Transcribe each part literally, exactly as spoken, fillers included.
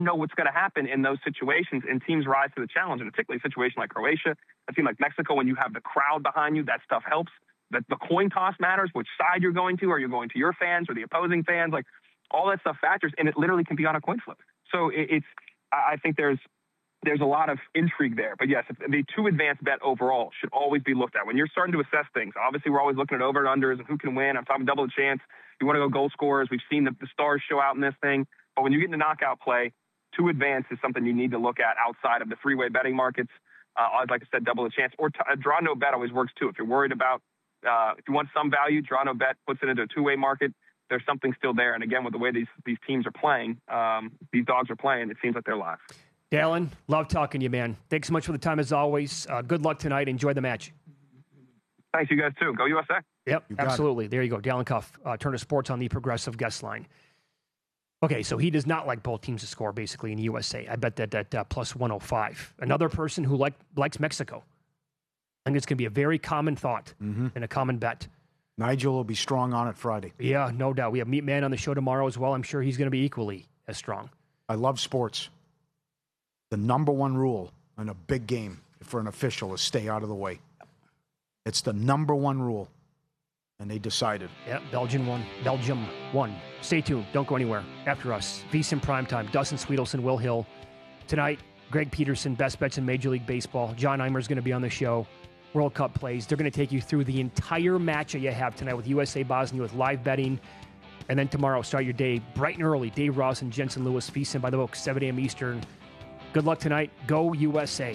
know what's going to happen in those situations, and teams rise to the challenge. And particularly a situation like Croatia, a team like Mexico, when you have the crowd behind you, that stuff helps. That the coin toss matters, which side you're going to. Are you going to your fans or the opposing fans? Like, all that stuff factors, and it literally can be on a coin flip. So it, it's, I think there's there's a lot of intrigue there. But yes, the two advanced bet overall should always be looked at. When you're starting to assess things, obviously we're always looking at over and unders and who can win. I'm talking double the chance. You want to go goal scorers. We've seen the, the stars show out in this thing. But when you get into knockout play, two advanced is something you need to look at outside of the three-way betting markets. Uh, like I said, double the chance. Or t- a draw no bet always works too. If you're worried about, uh, if you want some value, draw no bet puts it into a two-way market. There's something still there. And again, with the way these, these teams are playing, um, these dogs are playing, it seems like they're live. Dalen, love talking to you, man. Thanks so much for the time as always. Uh, good luck tonight. Enjoy the match. Thanks, you guys too. Go U S A. Yep, absolutely. It. There you go. Dalen Cuff, uh, Turner Sports on the Progressive Guest Line. Okay, so he does not like both teams to score, basically, in U S A. I bet that at uh, plus one oh five. Another person who like, likes Mexico. I think it's going to be a very common thought mm-hmm. and a common bet. Nigel will be strong on it Friday. Yeah, no doubt. We have Meat Man on the show tomorrow as well. I'm sure he's going to be equally as strong. I love sports. The number one rule in a big game for an official is stay out of the way. It's the number one rule. And they decided. Yeah, Belgium won. Belgium won. Stay tuned. Don't go anywhere. After us, VSiN Primetime. Dustin Sweetelson, Will Hill. Tonight, Greg Peterson, Best Bets in Major League Baseball. John Eimer's going to be on the show. World Cup plays. They're going to take you through the entire match that you have tonight with U S A Bosnia with live betting. And then tomorrow, start your day bright and early. Dave Ross and Jensen Lewis. VSiN by the book, seven a.m. Eastern. Good luck tonight. Go U S A.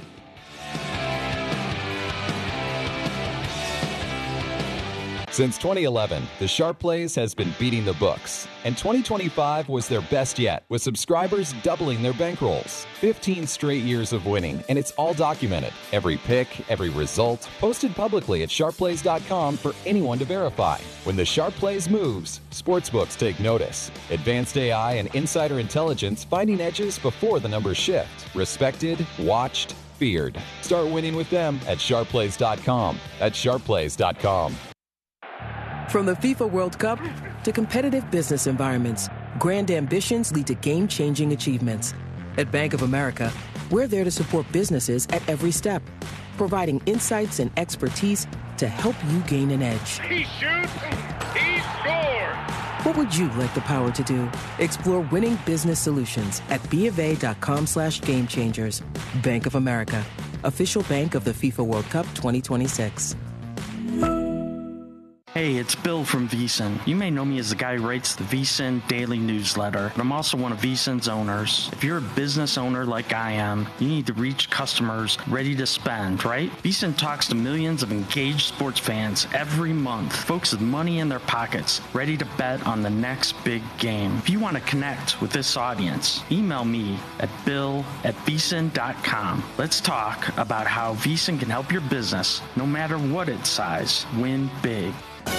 Since twenty eleven, the Sharp Plays has been beating the books, and twenty twenty-five was their best yet, with subscribers doubling their bankrolls. fifteen straight years of winning, and it's all documented. Every pick, every result, posted publicly at sharp plays dot com for anyone to verify. When the Sharp Plays moves, sportsbooks take notice. Advanced A I and insider intelligence finding edges before the numbers shift. Respected, watched, feared. Start winning with them at sharp plays dot com. That's sharp plays dot com. From the FIFA World Cup to competitive business environments, grand ambitions lead to game-changing achievements. At Bank of America, we're there to support businesses at every step, providing insights and expertise to help you gain an edge. He shoots, he scores! What would you like the power to do? Explore winning business solutions at BofA.com slash game changers. Bank of America, official bank of the FIFA World Cup twenty twenty-six. Hey, it's Bill from VSiN. You may know me as the guy who writes the VSiN Daily Newsletter, but I'm also one of VSiN's owners. If you're a business owner like I am, you need to reach customers ready to spend, right? VSiN talks to millions of engaged sports fans every month, folks with money in their pockets, ready to bet on the next big game. If you want to connect with this audience, email me at bill at vsin dot com. Let's talk about how VSiN can help your business, no matter what its size, win big.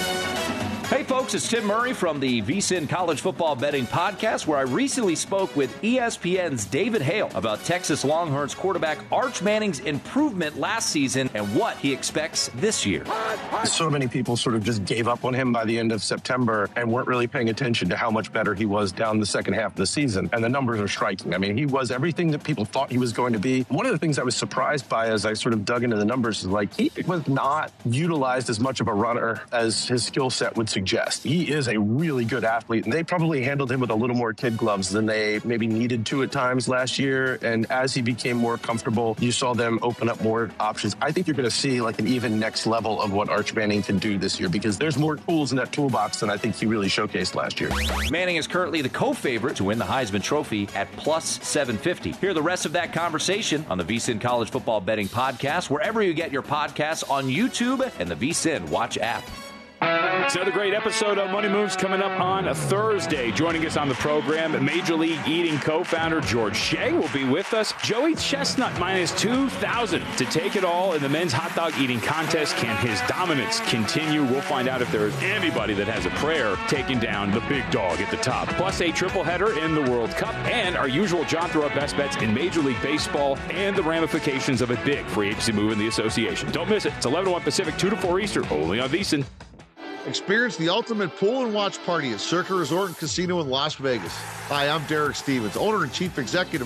Hey folks, it's Tim Murray from the VSiN College Football Betting Podcast, where I recently spoke with E S P N's David Hale about Texas Longhorns quarterback Arch Manning's improvement last season and what he expects this year. So many people sort of just gave up on him by the end of September and weren't really paying attention to how much better he was down the second half of the season. And the numbers are striking. I mean, he was everything that people thought he was going to be. One of the things I was surprised by as I sort of dug into the numbers is like he was not utilized as much of a runner as his skill set would suggest. Suggest. He is a really good athlete, and they probably handled him with a little more kid gloves than they maybe needed to at times last year. And as he became more comfortable, you saw them open up more options. I think you're going to see like an even next level of what Arch Manning can do this year because there's more tools in that toolbox than I think he really showcased last year. Manning is currently the co-favorite to win the Heisman Trophy at plus seven fifty. Hear the rest of that conversation on the VSiN College Football Betting Podcast, wherever you get your podcasts, on YouTube and the VSiN Watch app. It's another great episode of Money Moves coming up on a Thursday. Joining us on the program, Major League Eating co-founder George Shea will be with us. Joey Chestnut minus two thousand to take it all in the men's hot dog eating contest. Can his dominance continue? We'll find out if there is anybody that has a prayer taking down the big dog at the top. Plus a triple header in the World Cup and our usual John Throw best bets in Major League Baseball and the ramifications of a big free agency move in the association. Don't miss it. It's eleven to one Pacific, two to four Eastern, only on VSiN. Experience the ultimate pool and watch party at Circa Resort and Casino in Las Vegas. Hi, I'm Derek Stevens, owner and chief executive